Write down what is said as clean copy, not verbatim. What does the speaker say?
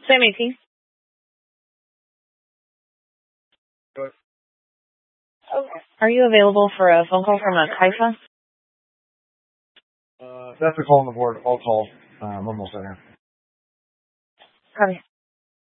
Same 18. Good. Okay. Are you available for a phone call from a Kaifa? That's a call on the board. I'll call. I'm almost there. Copy.